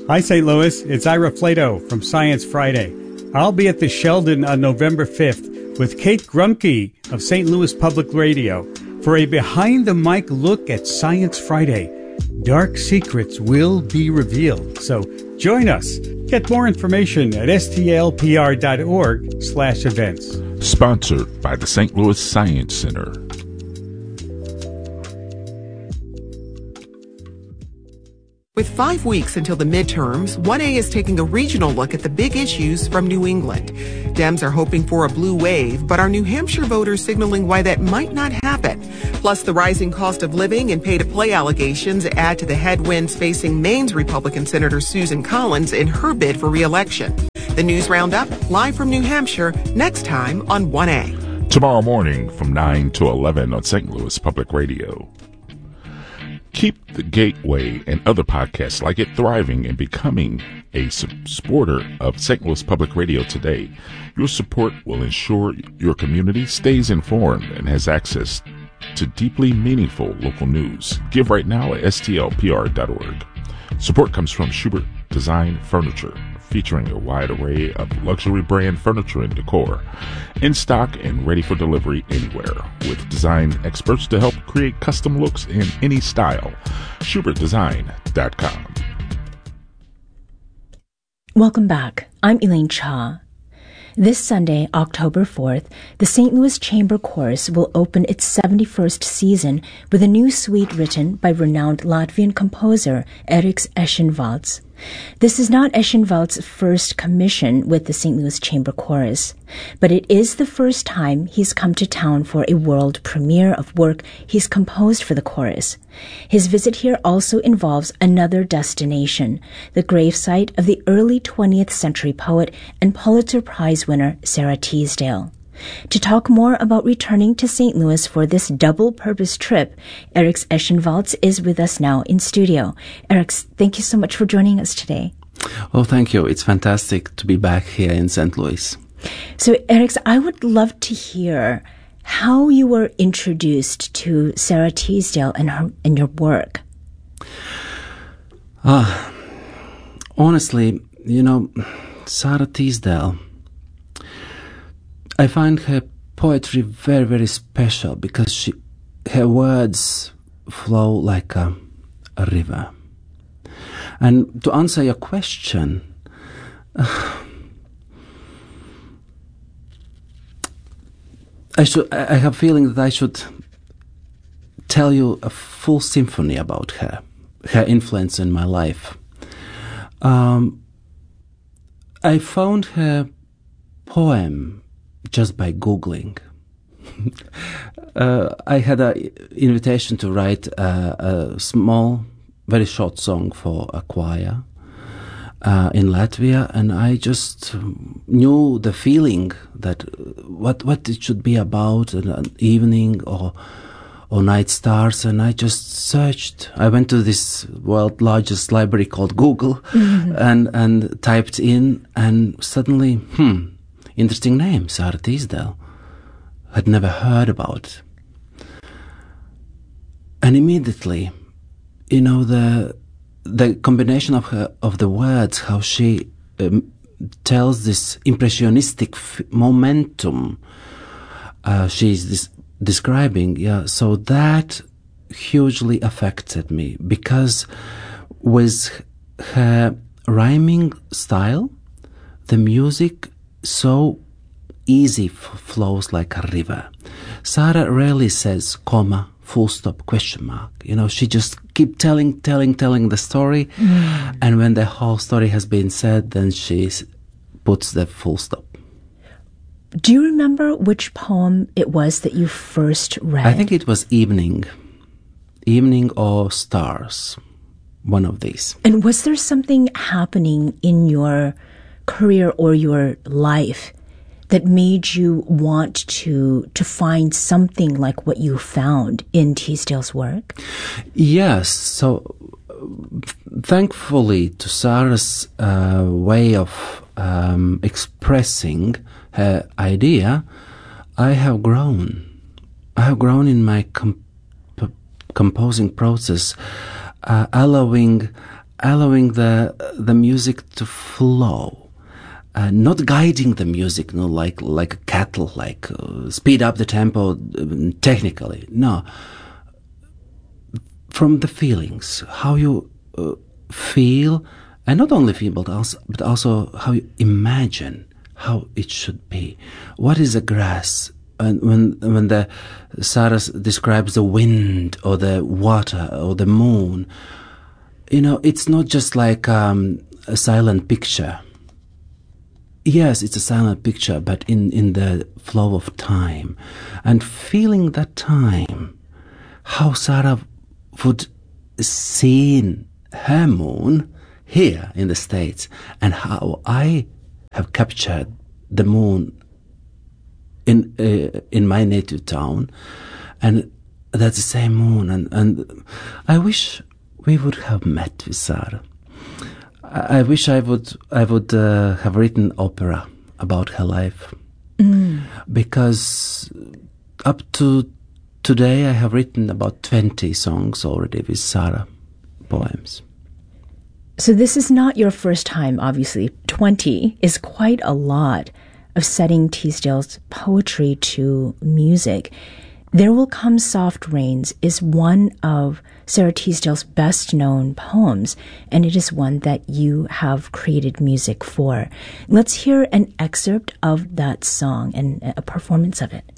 Hi, St. Louis. It's Ira Flato from Science Friday. I'll be at the Sheldon on November 5th with Kate Grumke of St. Louis Public Radio for a behind-the-mic look at Science Friday. Dark secrets will be revealed, so join us. Get more information at stlpr.org/events. Sponsored by the St. Louis Science Center. With 5 weeks until the midterms, 1A is taking a regional look at the big issues from New England. Dems are hoping for a blue wave, but are New Hampshire voters signaling why that might not happen? Plus, the rising cost of living and pay-to-play allegations add to the headwinds facing Maine's Republican Senator Susan Collins in her bid for re-election. The News Roundup, live from New Hampshire, next time on 1A. Tomorrow morning from 9 to 11 on St. Louis Public Radio. Keep the Gateway and other podcasts like it thriving and becoming a supporter of St. Louis Public Radio today. Your support will ensure your community stays informed and has access to deeply meaningful local news. Give right now at stlpr.org. Support comes from Schubert Design Furniture, featuring a wide array of luxury brand furniture and decor, in stock and ready for delivery anywhere, with design experts to help create custom looks in any style. SchubertDesign.com. Welcome back. I'm Elaine Cha. This Sunday, October 4th, the St. Louis Chamber Chorus will open its 71st season with a new suite written by renowned Latvian composer Eriks Eschenvalds. This is not Eschenvalds' first commission with the St. Louis Chamber Chorus, but it is the first time he's come to town for a world premiere of work he's composed for the chorus. His visit here also involves another destination, the gravesite of the early 20th century poet and Pulitzer Prize winner Sarah Teasdale. To talk more about returning to St. Louis for this double-purpose trip, Eriks Eschenvalds is with us now in studio. Eriks, thank you so much for joining us today. Oh, thank you. It's fantastic to be back here in St. Louis. So, Eriks, I would love to hear how you were introduced to Sarah Teasdale and your work. Honestly, Sarah Teasdale, I find her poetry very, very special because her words flow like a river. And to answer your question, I have a feeling that I should tell you a full symphony about her influence in my life. I found her poem just by Googling. I had an invitation to write a small, very short song for a choir in Latvia, and I just knew the feeling that what it should be about, an evening or night stars, and I just searched. I went to this world's largest library called Google, and typed in, and suddenly, interesting name, Sarah Teasdale. Had never heard about. And immediately, the combination of the words, how she tells this impressionistic momentum she's describing, so that hugely affected me, because with her rhyming style, the music so easy flows like a river. Sarah rarely says comma, full stop, question mark. She just keep telling the story, and when the whole story has been said, then she puts the full stop. Do you remember which poem it was that you first read? I think it was Evening or Stars, one of these. And was there something happening in your career or your life that made you want to find something like what you found in Teasdale's work? Yes. So thankfully to Sarah's way of expressing her idea, I have grown. I have grown in my composing process, allowing allowing the music to flow, not guiding the music, like a cattle, like speed up the tempo technically. No, from the feelings, how you feel, and not only feel, but also how you imagine how it should be. What is a grass? And when the Sara describes the wind or the water or the moon, it's not just like a silent picture. Yes, it's a silent picture, but in the flow of time, and feeling that time, how Sara would see her moon here in the States, and how I have captured the moon in my native town, and that's the same moon, and I wish we would have met with Sara. I wish I would have written opera about her life, because up to today I have written about 20 songs already with Sara, poems. So this is not your first time, obviously. 20 is quite a lot of setting Teasdale's poetry to music. There Will Come Soft Rains is one of Sara Teasdale's best-known poems, and it is one that you have created music for. Let's hear an excerpt of that song and a performance of it.